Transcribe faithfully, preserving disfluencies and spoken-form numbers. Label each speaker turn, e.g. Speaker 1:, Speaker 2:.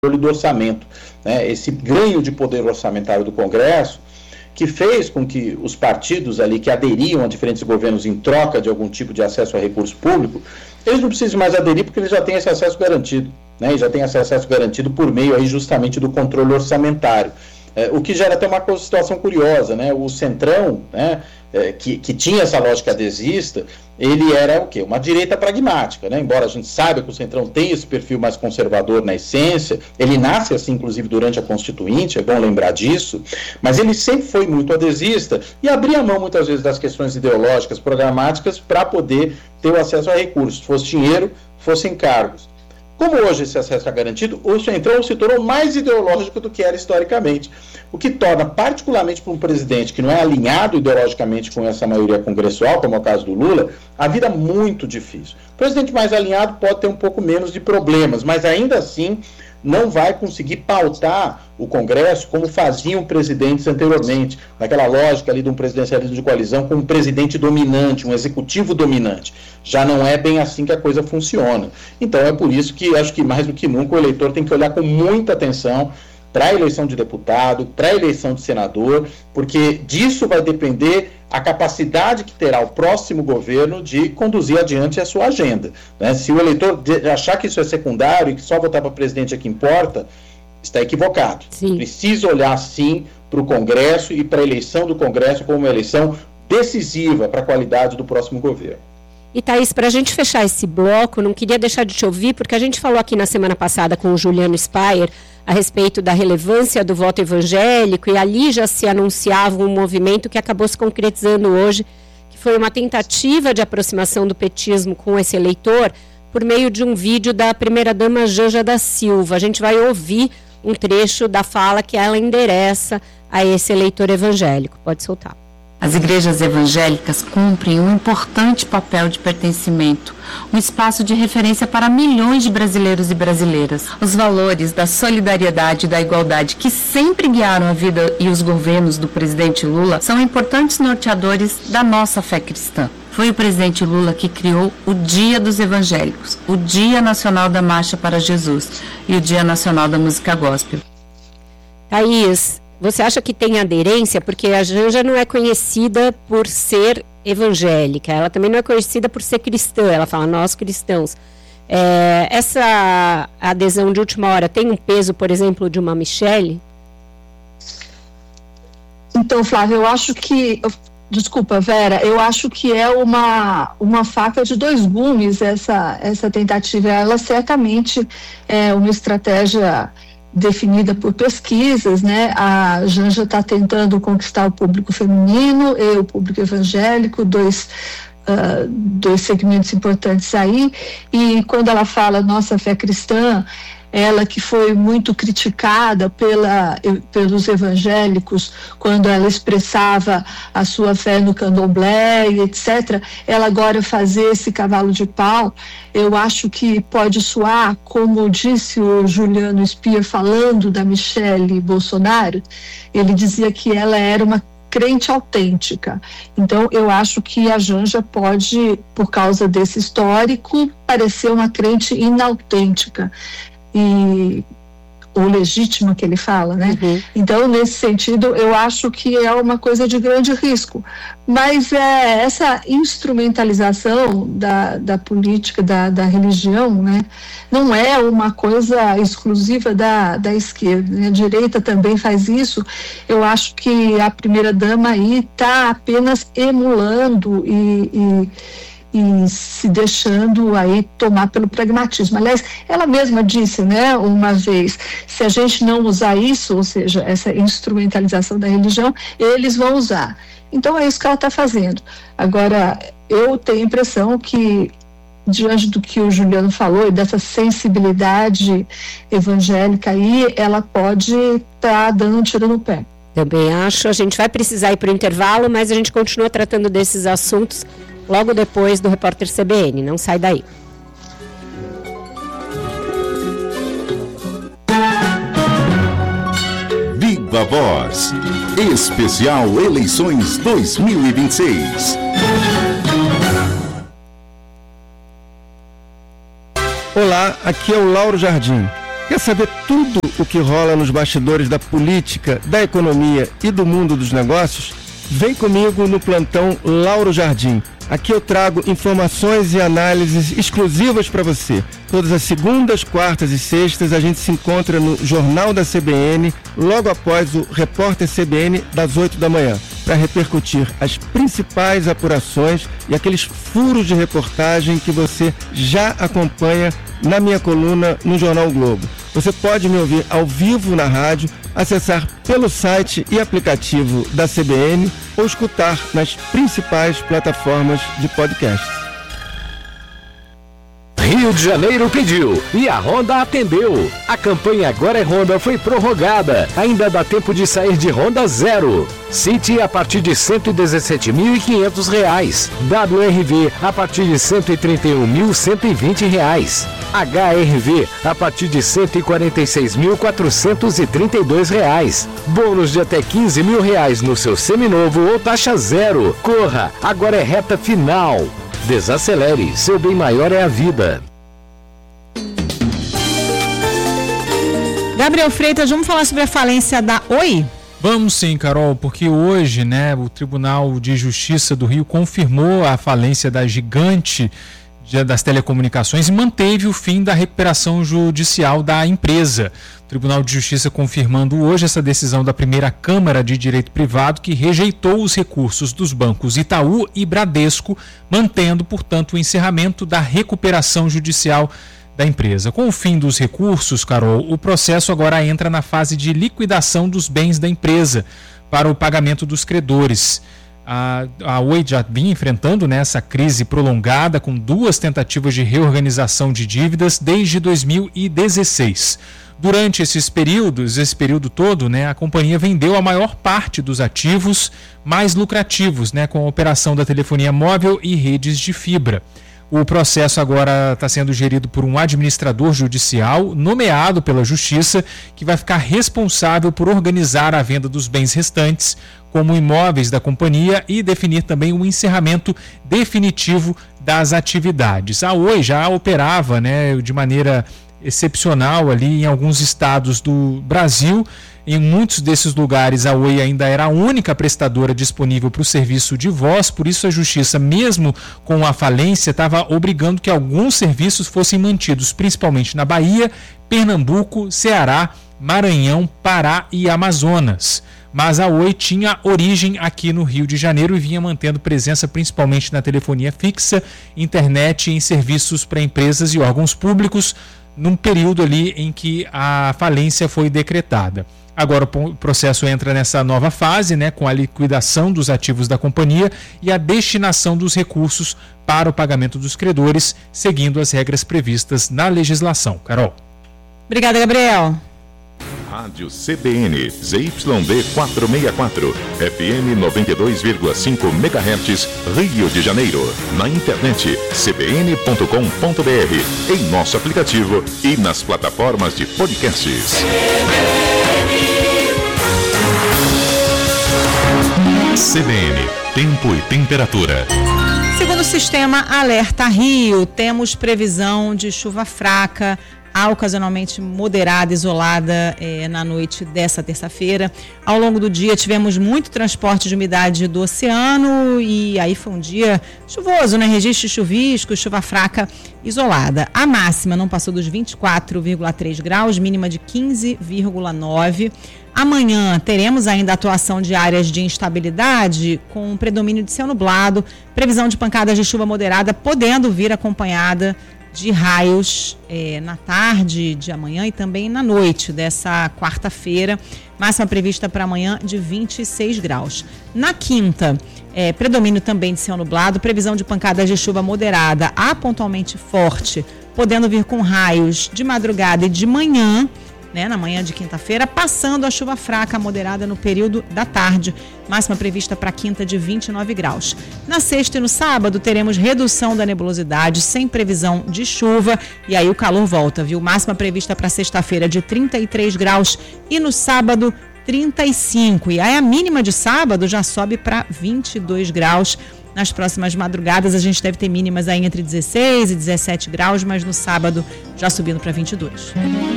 Speaker 1: do orçamento, né? Esse ganho de poder orçamentário do Congresso, que fez com que os partidos ali que aderiam a diferentes governos em troca de algum tipo de acesso a recurso público, eles não precisam mais aderir porque eles já têm esse acesso garantido, né? E já têm esse acesso garantido por meio aí justamente do controle orçamentário. É, o que gera até uma situação curiosa, né? O Centrão, né, é, que, que tinha essa lógica adesista, ele era o quê? Uma direita pragmática, né? Embora a gente saiba que o Centrão tem esse perfil mais conservador na essência, ele nasce assim, inclusive, durante a Constituinte, é bom lembrar disso, mas ele sempre foi muito adesista e abria mão, muitas vezes, das questões ideológicas, programáticas, para poder ter o acesso a recursos, fosse dinheiro, fossem cargos. Como hoje esse acesso é garantido, o Centrão se tornou mais ideológico do que era historicamente, o que torna, particularmente para um presidente que não é alinhado ideologicamente com essa maioria congressual, como é o caso do Lula, a vida muito difícil. O presidente mais alinhado pode ter um pouco menos de problemas, mas ainda assim não vai conseguir pautar o Congresso como faziam presidentes anteriormente, naquela lógica ali de um presidencialismo de coalizão com um presidente dominante, um executivo dominante. Já não é bem assim que a coisa funciona. Então é por isso que acho que mais do que nunca o eleitor tem que olhar com muita atenção para a eleição de deputado, para a eleição de senador, porque disso vai depender a capacidade que terá o próximo governo de conduzir adiante a sua agenda, né? Se o eleitor achar que isso é secundário e que só votar para presidente é que importa, está equivocado. Sim. Precisa olhar, sim, para o Congresso e para a eleição do Congresso como uma eleição decisiva para a qualidade do próximo governo.
Speaker 2: E, Thaís, para a gente fechar esse bloco, não queria deixar de te ouvir, porque a gente falou aqui na semana passada com o Juliano Spayer a respeito da relevância do voto evangélico, e ali já se anunciava um movimento que acabou se concretizando hoje, que foi uma tentativa de aproximação do petismo com esse eleitor por meio de um vídeo da primeira-dama Janja da Silva. A gente vai ouvir um trecho da fala que ela endereça a esse eleitor evangélico. Pode soltar.
Speaker 3: As igrejas evangélicas cumprem um importante papel de pertencimento, um espaço de referência para milhões de brasileiros e brasileiras. Os valores da solidariedade e da igualdade que sempre guiaram a vida e os governos do presidente Lula são importantes norteadores da nossa fé cristã. Foi o presidente Lula que criou o Dia dos Evangélicos, o Dia Nacional da Marcha para Jesus e o Dia Nacional da Música Gospel.
Speaker 2: Thaís, você acha que tem aderência? Porque a Janja não é conhecida por ser evangélica, ela também não é conhecida por ser cristã, ela fala nós cristãos. É, essa adesão de última hora tem um peso, por exemplo, de uma Michele?
Speaker 4: Então, Flávia, eu acho que... Desculpa, Vera, eu acho que é uma, uma faca de dois gumes essa, essa tentativa. Ela certamente é uma estratégia definida por pesquisas, né? A Janja está tentando conquistar o público feminino e o público evangélico, dois, uh, dois segmentos importantes aí, e quando ela fala nossa fé cristã, ela que foi muito criticada pela, pelos evangélicos quando ela expressava a sua fé no candomblé e etcétera, ela agora fazer esse cavalo de pau, eu acho que pode soar, como disse o Juliano Spayer falando da Michele Bolsonaro, ele dizia que ela era uma crente autêntica. Então, eu acho que a Janja pode, por causa desse histórico, parecer uma crente inautêntica. E ou legítima que ele fala, né? Uhum. Então, nesse sentido, eu acho que é uma coisa de grande risco. Mas é essa instrumentalização da, da política, da, da religião, né? Não é uma coisa exclusiva da, da esquerda, né? A direita também faz isso. Eu acho que a primeira-dama aí está apenas emulando e... e e se deixando aí tomar pelo pragmatismo. Aliás, ela mesma disse, né, uma vez, se a gente não usar isso, ou seja, essa instrumentalização da religião, eles vão usar. Então é isso que ela está fazendo. Agora, eu tenho a impressão que, diante do que o Juliano falou e dessa sensibilidade evangélica aí, ela pode estar tá dando um tiro no pé.
Speaker 2: Também acho. A gente vai precisar ir para o intervalo, mas a gente continua tratando desses assuntos logo depois do Repórter C B N. Não sai daí.
Speaker 5: Viva Voz. Especial Eleições dois mil e vinte e seis.
Speaker 6: Olá, aqui é o Lauro Jardim. Quer saber tudo o que rola nos bastidores da política, da economia e do mundo dos negócios? Vem comigo no plantão Lauro Jardim. Aqui eu trago informações e análises exclusivas para você. Todas as segundas, quartas e sextas a gente se encontra no Jornal da C B N, logo após o Repórter C B N das oito da manhã, para repercutir as principais apurações e aqueles furos de reportagem que você já acompanha na minha coluna no Jornal o Globo. Você pode me ouvir ao vivo na rádio, acessar pelo site e aplicativo da C B N ou escutar nas principais plataformas de podcast.
Speaker 7: Rio de Janeiro pediu e a Honda atendeu. A campanha Agora é Honda foi prorrogada. Ainda dá tempo de sair de Honda zero. City a partir de cento e dezessete mil e quinhentos reais. W R V a partir de cento e trinta e um mil cento e vinte reais. H R V a partir de cento e quarenta e seis mil quatrocentos e trinta e dois reais. Bônus de até quinze mil reais no seu seminovo ou taxa zero. Corra, agora é reta final. Desacelere, seu bem maior é a vida.
Speaker 8: Gabriel Freitas, vamos falar sobre a falência da Oi?
Speaker 9: Vamos sim, Carol, porque hoje, né, o Tribunal de Justiça do Rio confirmou a falência da gigante das telecomunicações e manteve o fim da recuperação judicial da empresa. O Tribunal de Justiça confirmando hoje essa decisão da primeira Câmara de Direito Privado, que rejeitou os recursos dos bancos Itaú e Bradesco, mantendo, portanto, o encerramento da recuperação judicial da empresa. Com o fim dos recursos, Carol, o processo agora entra na fase de liquidação dos bens da empresa para o pagamento dos credores. A, a Oi já vinha enfrentando, né, essa crise prolongada com duas tentativas de reorganização de dívidas desde dois mil e dezesseis. Durante esses períodos, esse período todo, né, a companhia vendeu a maior parte dos ativos mais lucrativos, né, com a operação da telefonia móvel e redes de fibra. O processo agora está sendo gerido por um administrador judicial nomeado pela Justiça, que vai ficar responsável por organizar a venda dos bens restantes, como imóveis da companhia, e definir também o encerramento definitivo das atividades. A Oi já operava, né, de maneira excepcional ali em alguns estados do Brasil. Em muitos desses lugares a Oi ainda era a única prestadora disponível para o serviço de voz, por isso a Justiça, mesmo com a falência, estava obrigando que alguns serviços fossem mantidos, principalmente na Bahia, Pernambuco, Ceará, Maranhão, Pará e Amazonas. Mas a Oi tinha origem aqui no Rio de Janeiro e vinha mantendo presença principalmente na telefonia fixa, internet e em serviços para empresas e órgãos públicos, num período ali em que a falência foi decretada. Agora o processo entra nessa nova fase, né, com a liquidação dos ativos da companhia e a destinação dos recursos para o pagamento dos credores, seguindo as regras previstas na legislação. Carol.
Speaker 8: Obrigada, Gabriel.
Speaker 5: Rádio C B N, Z Y D quatrocentos e sessenta e quatro, F M noventa e dois vírgula cinco megahertz, Rio de Janeiro. Na internet, c b n ponto com ponto b r, em nosso aplicativo e nas plataformas de podcasts. C B N, tempo e temperatura.
Speaker 8: Segundo o sistema Alerta Rio, temos previsão de chuva fraca, ocasionalmente moderada, isolada eh, na noite dessa terça-feira. Ao longo do dia tivemos muito transporte de umidade do oceano e aí foi um dia chuvoso, né? Registro de chuvisco, chuva fraca isolada. A máxima não passou dos vinte e quatro vírgula três graus, mínima de quinze vírgula nove. Amanhã teremos ainda atuação de áreas de instabilidade com predomínio de céu nublado, previsão de pancadas de chuva moderada, podendo vir acompanhada de raios eh, na tarde de amanhã e também na noite dessa quarta-feira, máxima prevista para amanhã de vinte e seis graus. Na quinta, eh, predomínio também de céu nublado, previsão de pancadas de chuva moderada a pontualmente forte, podendo vir com raios de madrugada e de manhã, né, na manhã de quinta-feira, passando a chuva fraca moderada no período da tarde, máxima prevista para quinta de vinte e nove graus. Na sexta e no sábado teremos redução da nebulosidade, sem previsão de chuva, e aí o calor volta, viu? Máxima prevista para sexta-feira de trinta e três graus e no sábado trinta e cinco, e aí a mínima de sábado já sobe para vinte e dois graus. Nas próximas madrugadas a gente deve ter mínimas aí entre dezesseis e dezessete graus, mas no sábado já subindo para vinte e dois.